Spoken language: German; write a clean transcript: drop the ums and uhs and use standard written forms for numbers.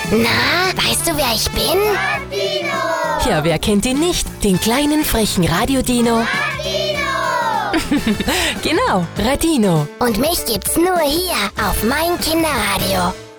Na, weißt du, wer ich bin? Radino! Ja, wer kennt ihn nicht? Den kleinen, frechen Radio-Dino. Radino! Genau, Radino. Und mich gibt's nur hier auf mein Kinderradio.